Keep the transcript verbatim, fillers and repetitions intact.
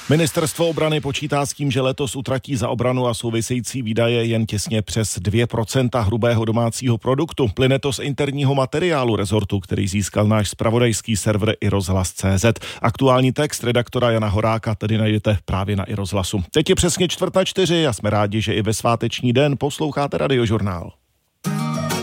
Ministerstvo obrany počítá s tím, že letos utratí za obranu a související výdaje jen těsně přes dvě procenta hrubého domácího produktu. Plyne to z interního materiálu rezortu, který získal náš zpravodajský server iRozhlas tečka cé zet. Aktuální text redaktora Jana Horáka tedy najdete právě na iRozhlasu. Teď je přesně čtvrt na čtyři a jsme rádi, že i ve sváteční den posloucháte Radiožurnál.